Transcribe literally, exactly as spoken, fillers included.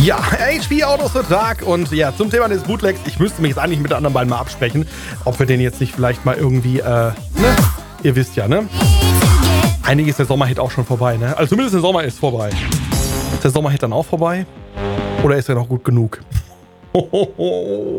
Ja, H P Autos Vertrag und ja, zum Thema des Bootlegs. Ich müsste mich jetzt eigentlich mit den anderen beiden mal absprechen, ob wir den jetzt nicht vielleicht mal irgendwie, äh, ne? Ihr wisst ja, ne? Eigentlich ist der Sommerhit auch schon vorbei, ne? Also zumindest der Sommer ist vorbei. Ist der Sommerhit dann auch vorbei? Oder ist er noch gut genug?